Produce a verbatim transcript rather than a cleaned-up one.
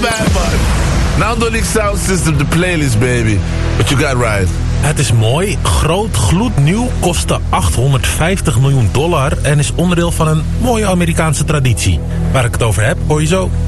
bad, man. Now don't need sound system, the playlist, baby. But you got right. Het is mooi, groot, gloednieuw, kostte achthonderdvijftig miljoen dollar... en is onderdeel van een mooie Amerikaanse traditie. Waar ik het over heb, hoor je zo.